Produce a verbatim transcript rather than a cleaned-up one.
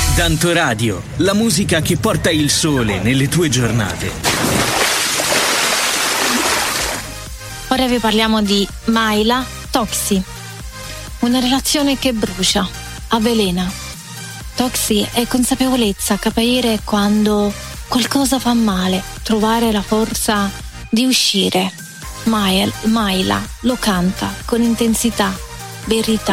D'Antoradio, la musica che porta il sole nelle tue giornate. Ora vi parliamo di Mayla Toxi, una relazione che brucia, avvelena. Toxi è consapevolezza, capire quando qualcosa fa male, trovare la forza di uscire. Mayla lo canta con intensità, verità.